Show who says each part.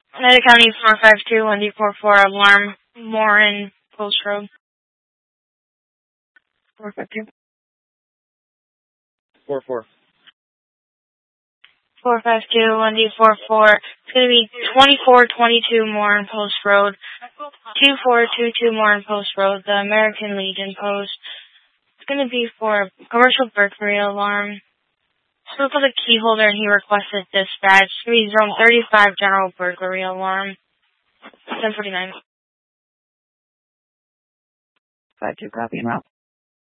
Speaker 1: United County 452, Wendy 44, alarm, Morin, Post Road. 452.
Speaker 2: 4-4.
Speaker 1: 452, Wendy 44. It's going to be 2422 Morin Post Road. 2422 Morin Post Road, the American Legion Post. It's going to be for a commercial burglary alarm. Spoke with a key holder and he requested dispatch. It's going to be zone 35 general burglary alarm. 1049.
Speaker 3: 52, copy and route.